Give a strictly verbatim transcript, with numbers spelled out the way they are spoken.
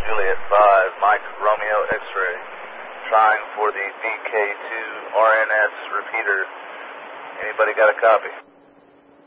Juliet five, Mike Romeo X-ray, trying for the B K two R N S repeater. Anybody got a copy?